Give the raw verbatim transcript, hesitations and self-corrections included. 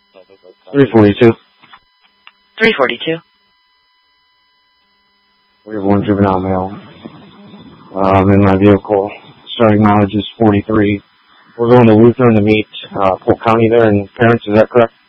three forty-two. three forty-two. We have one juvenile male. Um, in my vehicle. Starting mileage is forty-three. We're going to Lutheran to meet uh, Polk County there in Parents. Is that correct?